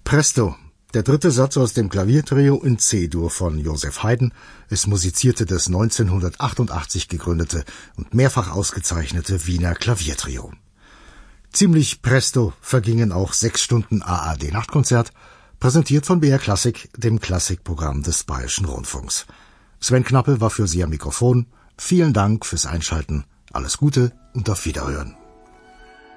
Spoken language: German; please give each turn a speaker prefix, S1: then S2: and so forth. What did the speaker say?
S1: Presto, der dritte Satz aus dem Klaviertrio in C-Dur von Joseph Haydn. Es musizierte das 1988 gegründete und mehrfach ausgezeichnete Wiener Klaviertrio. Ziemlich presto vergingen auch 6 Stunden ARD-Nachtkonzert, präsentiert von BR Klassik, dem Klassikprogramm des Bayerischen Rundfunks. Sven Knappe war für Sie am Mikrofon. Vielen Dank fürs Einschalten. Alles Gute und auf Wiederhören.